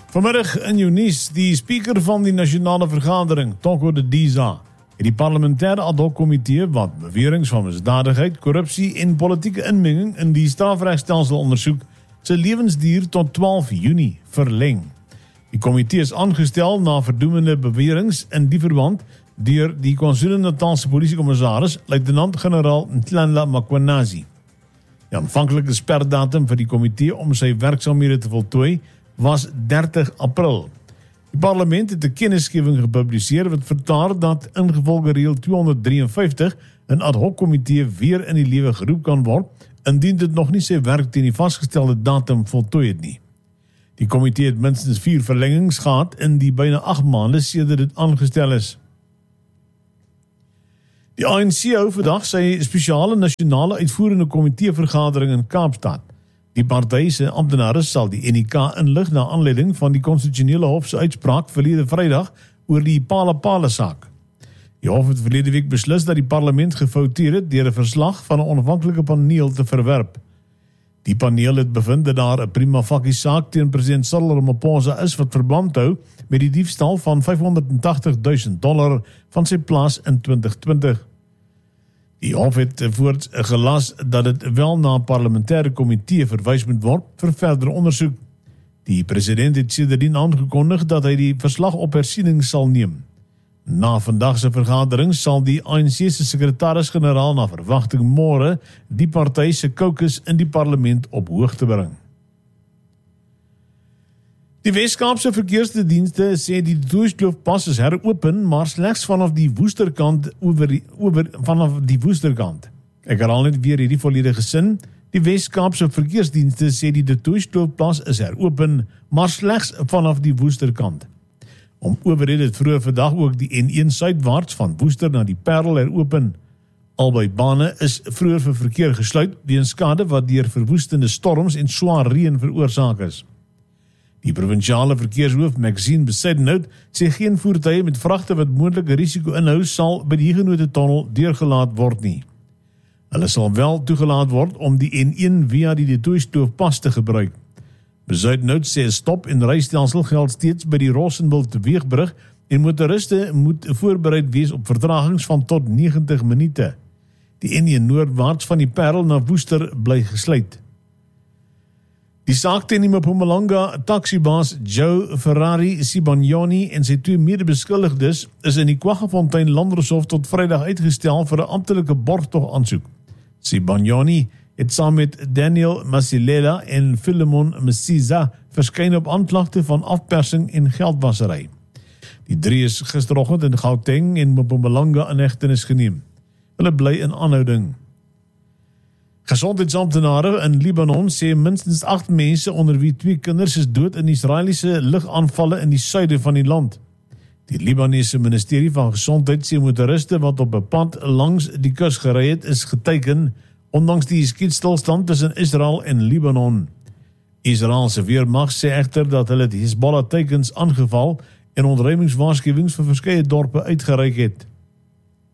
Vanmiddag in jou nuus, die speaker van die nasionale vergadering, Toko Didiza, het die parlementêre ad hoc komitee wat beweringe van misdadigheid, korrupsie en politieke inmenging in die strafregstelsel ondersoek, sy lewensduur tot 12 Junie verleng. Die komitee is aangestel na verdoemende beweringe in die verband deur die KwaZulu-Natalse polisiekommissaris, luitenant-generaal Nhlanhla Mkhwanazi. Die aanvanklike sperdatum vir die komitee om sy werksaamhede te voltooi was 30 April. Die parlement het 'n kennisgewing gepubliseer wat verklaar dat ingevolge reël 253 'n ad hoc komitee weer in die lewe geroep kan word indien dit nog nie sy werk teen die vasgestelde datum voltooi het nie. Die komitee het minstens 4 verlengings gehad in die byna 8 maande sedert dit aangestel is. Die ANC hou vandag sy spesiale nasionale uitvoerende komitee vergadering in Kaapstad. Die party se amptenare sal die NEK inlig na aanleiding van die konstitusionele hof se uitspraak verlede Vrydag oor die Phala saak. Die hof het verlede week beslis dat die parlement gefouteer het deur 'n verslag van 'n onafhanklike paneel te verwerp. Die paneel het bevind dat daar 'n prima facie saak teen president Cyril Ramaphosa is wat verband hou met die diefstal van $580,000 van sy plaas in 2020. Die hof het voorts gelas dat dit wel na 'n parlementêre komitee verwys moet word vir verdere ondersoek. Die president het sedertdien aangekondig dat hy die verslag op hersiening sal neem. Na vandag se vergadering sal die ANC se sekretaris-generaal na verwagting môre die party se caucus in die parlement op hoogte bring. Die Weskaapse verkeersdienste sê die Dooiskloofpas is heropen, maar slegs vanaf die Woesterkant vanaf die Woesterkant. Ek herhaal net weer hierdie volledige sin. Die Weskaapse verkeersdienste sê die Dooiskloofpas is heropen, maar slegs vanaf die Woesterkant. Om oorrede het vroeër vandag ook die N1 suidwaarts van Woester na die Parel heropen. Albei bane is vroeër vir verkeer gesluit weens skade wat deur verwoestende storms en swaar reën veroorsaak is. Die provinsiale verkeershoof Maxine Besaidnout sê geen voertuie met vragte wat moontlike risiko inhou sal by die Huguenot tunnel deurgelaat word nie. Hulle sal wel toegelaat word om die N1 via die Dooiskloofpas te gebruik. Besaidnout sê stop en rystelsel geld steeds by die Rossenbult weegbrug en motoriste moet voorbereid wees op vertragings van tot 90 minute. Die N1 noordwaarts van die Parel na Woester bly gesluit. Die saak teen die Mpumalanga taxibaas Joe Ferrari Sibanyoni en sy 2 medebeskuldigdes is in die Kwaggafontein Landdroshof tot Vrydag uitgestel vir 'n amptelike borgtog aansoek. Sibanyoni het saam met Daniel Masilela en Philemon Msiza verskyn op aanklagte van afpersing en geldwasery. Die 3 is gisteroggend in Gauteng en Mpumalanga in hegtenis geneem. Hulle bly in aanhouding. Gesondheidsamptenare in Libanon sê minstens 8 mense onder wie 2 kinders is dood in Israeliese lugaanvalle in die suide van die land. Die Libanese ministerie van Gesondheid sê motoriste wat op 'n pad langs die kus gery het is geteken ondanks die skietstilstand tussen Israel en Libanon. Israel se weermag sê egter dat hulle die Hezbollah teikens aangeval en ontruimingswaarskuwings vir verskeie dorpe uitgereik het.